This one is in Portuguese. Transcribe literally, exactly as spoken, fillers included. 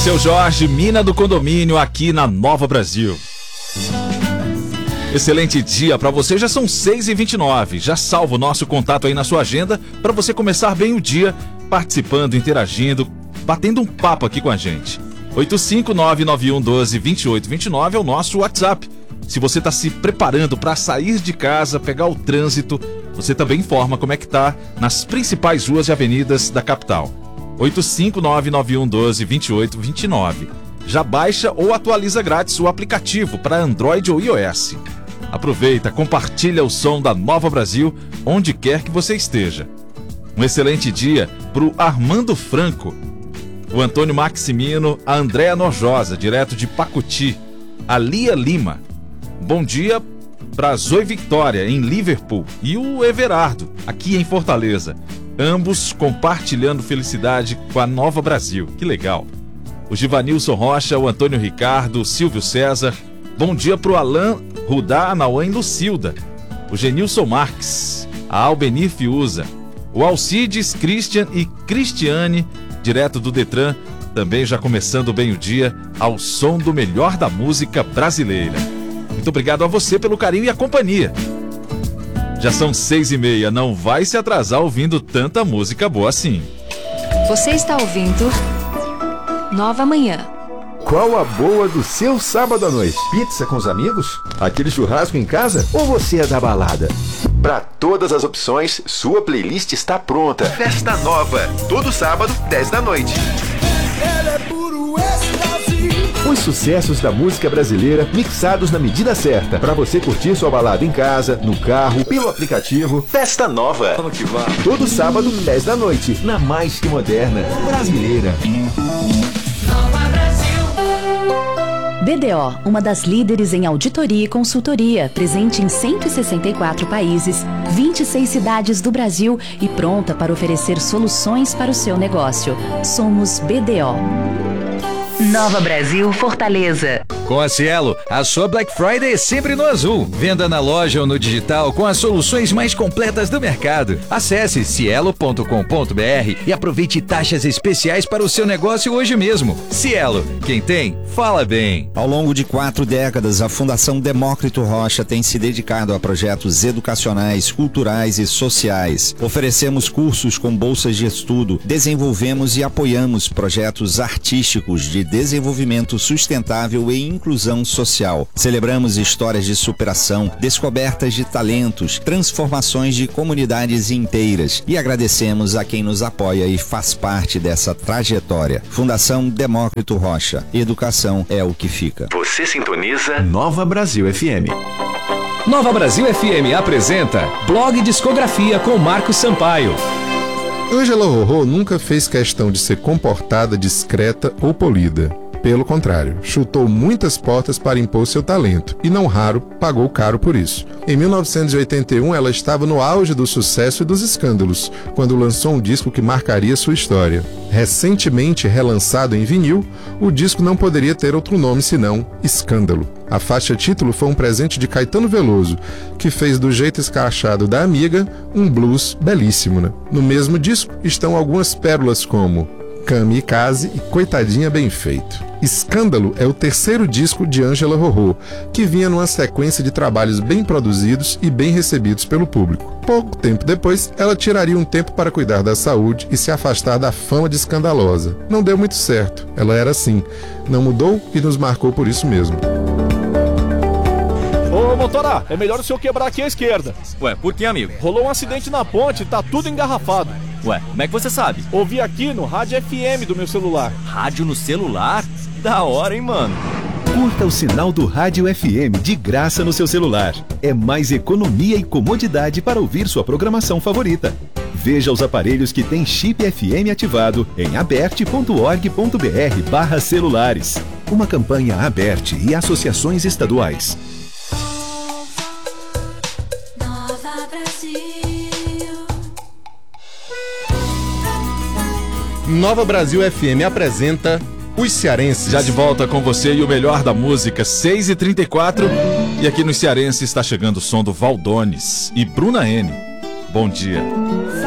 Seu Jorge, mina do condomínio aqui na Nova Brasil. Excelente dia para você, já são seis e vinte e nove. Já salva o nosso contato aí na sua agenda para você começar bem o dia, participando, interagindo, batendo um papo aqui com a gente. oito cinco nove nove um um dois dois oito dois nove é o nosso WhatsApp. Se você está se preparando para sair de casa, pegar o trânsito, você também informa como é que tá nas principais ruas e avenidas da capital. oito cinco nove nove um um dois dois oito dois nove. Já baixa ou atualiza grátis o aplicativo para Android ou iOS. Aproveita, compartilha o som da Nova Brasil onde quer que você esteja. Um excelente dia para o Armando Franco, o Antônio Maximino, a Andréa Nojosa, direto de Pacuti, a Lia Lima. Bom dia para Zoe Victoria, em Liverpool, e o Everardo, aqui em Fortaleza. Ambos compartilhando felicidade com a Nova Brasil. Que legal. O Givanilson Rocha, o Antônio Ricardo, o Silvio César. Bom dia para o Alain Rudá, Anauã e Lucilda. O Genilson Marques, a Albenir Fiuza. O Alcides, Christian e Cristiane, direto do Detran, também já começando bem o dia, ao som do melhor da música brasileira. Muito obrigado a você pelo carinho e a companhia. Já são seis e meia, não vai se atrasar ouvindo tanta música boa assim. Você está ouvindo Nova Manhã. Qual a boa do seu sábado à noite? Pizza com os amigos? Aquele churrasco em casa? Ou você é da balada? Para todas as opções, sua playlist está pronta. Festa Nova, todo sábado, dez da noite. Os sucessos da música brasileira mixados na medida certa, para você curtir sua balada em casa, no carro, pelo aplicativo. Festa Nova. Vamos que vá. Todo sábado, dez da noite, na mais que moderna brasileira. B D O, uma das líderes em auditoria e consultoria, presente em cento e sessenta e quatro países, vinte e seis cidades do Brasil e pronta para oferecer soluções para o seu negócio. Somos B D O. Nova Brasil, Fortaleza. Com a Cielo, a sua Black Friday é sempre no azul. Venda na loja ou no digital com as soluções mais completas do mercado. Acesse cielo ponto com ponto br e aproveite taxas especiais para o seu negócio hoje mesmo. Cielo, quem tem, fala bem. Ao longo de quatro décadas, a Fundação Demócrito Rocha tem se dedicado a projetos educacionais, culturais e sociais. Oferecemos cursos com bolsas de estudo, desenvolvemos e apoiamos projetos artísticos de desenvolvimento sustentável e inclusão social. Celebramos histórias de superação, descobertas de talentos, transformações de comunidades inteiras e agradecemos a quem nos apoia e faz parte dessa trajetória. Fundação Demócrito Rocha. Educação é o que fica. Você sintoniza Nova Brasil F M. Nova Brasil F M apresenta Blog Discografia com Marcos Sampaio. Ângela Rorô nunca fez questão de ser comportada, discreta ou polida. Pelo contrário, chutou muitas portas para impor seu talento e, não raro, pagou caro por isso. Em mil novecentos e oitenta e um, ela estava no auge do sucesso e dos escândalos, quando lançou um disco que marcaria sua história. Recentemente relançado em vinil, o disco não poderia ter outro nome senão Escândalo. A faixa título foi um presente de Caetano Veloso, que fez do jeito escrachado da amiga um blues belíssimo, né? No mesmo disco estão algumas pérolas como Kamikaze e Coitadinha Bem Feito. Escândalo é o terceiro disco de Ângela Rorô, que vinha numa sequência de trabalhos bem produzidos e bem recebidos pelo público. Pouco tempo depois, ela tiraria um tempo para cuidar da saúde e se afastar da fama de escandalosa. Não deu muito certo, ela era assim, não mudou e nos marcou por isso mesmo. Ô, motora, é melhor o senhor quebrar aqui à esquerda. Ué, por que, amigo? Rolou um acidente na ponte e tá tudo engarrafado. Ué, como é que você sabe? Ouvi aqui no rádio F M do meu celular. Rádio no celular? Da hora, hein, mano? Curta o sinal do Rádio F M de graça no seu celular. É mais economia e comodidade para ouvir sua programação favorita. Veja os aparelhos que têm chip F M ativado em aberte ponto org ponto br barra celulares. Uma campanha Aberte e associações estaduais. Nova Brasil F M apresenta Os Cearenses. Já de volta com você e o melhor da música, seis e trinta e quatro. E aqui nos Cearenses está chegando o som do Valdones e Bruna N. Bom dia.